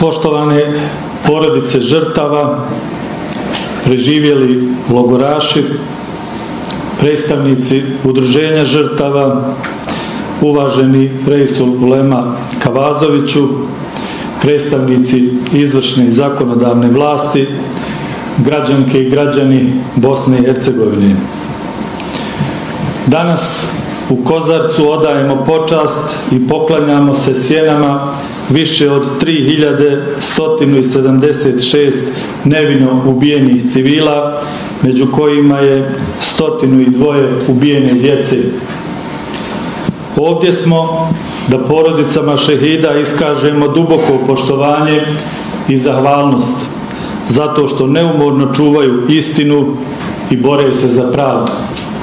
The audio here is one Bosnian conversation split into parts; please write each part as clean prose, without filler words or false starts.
Poštovane porodice žrtava, preživjeli logoraši, predstavnici udruženja žrtava, uvaženi Reisul Ulema Kavazoviću, predstavnici izvršne i zakonodavne vlasti, građanke i građani Bosne i Hercegovine. Danas u Kozarcu odajemo počast i poklanjamo se sjenama više od 3176 nevino ubijenih civila, među kojima je 102 ubijene djece. Ovdje smo da porodicama šehida iskažemo duboko poštovanje i zahvalnost, zato što neumorno čuvaju istinu i bore se za pravdu.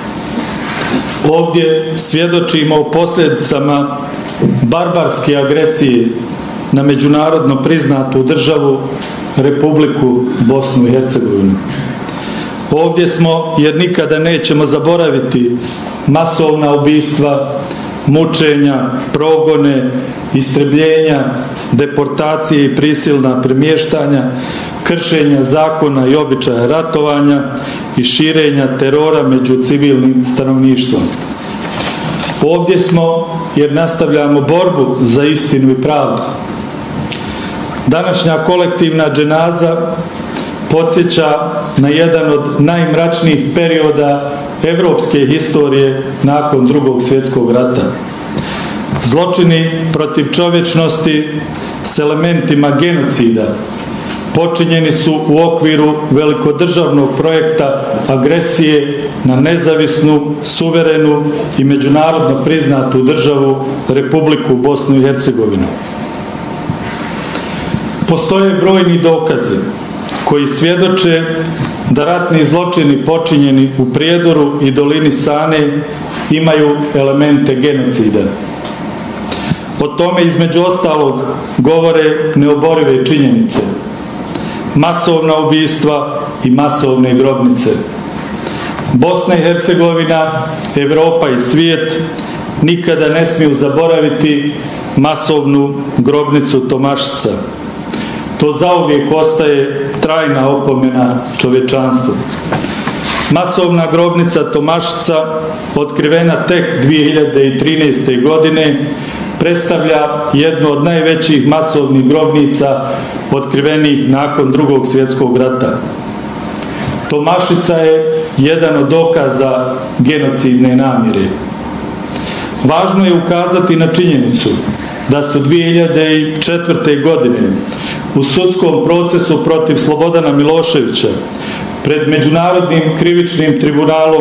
Ovdje svjedočimo o posljedicama barbarske agresije na međunarodno priznatu državu Republiku Bosnu i Hercegovinu. Ovdje smo jer nikada nećemo zaboraviti masovna ubistva, mučenja, progone, istrebljenja, deportacije i prisilna premještanja, kršenja zakona i običaja ratovanja i širenja terora među civilnim stanovništvom. Ovdje smo jer nastavljamo borbu za istinu i pravdu. Današnja kolektivna dženaza podsjeća na jedan od najmračnijih perioda evropske historije nakon Drugog svjetskog rata. Zločini protiv čovječnosti s elementima genocida počinjeni su u okviru velikodržavnog projekta agresije na nezavisnu, suverenu i međunarodno priznatu državu Republiku Bosnu i Hercegovinu. Postoje brojni dokazi koji svjedoče da ratni zločini počinjeni u Prijedoru i dolini Sane imaju elemente genocida. O tome između ostalog govore neoborive činjenice. Masovna ubistva i masovne grobnice. Bosna i Hercegovina, Evropa i svijet nikada ne smiju zaboraviti masovnu grobnicu Tomašca. To zauvijek ostaje trajna opomena čovječanstvu. Masovna grobnica Tomašca, otkrivena tek 2013. godine, predstavlja jednu od najvećih masovnih grobnica otkrivenih nakon Drugog svjetskog rata. Tomašica je jedan od dokaza genocidne namjere. Važno je ukazati na činjenicu da su 2004. godine u sudskom procesu protiv Slobodana Miloševića pred Međunarodnim krivičnim tribunalom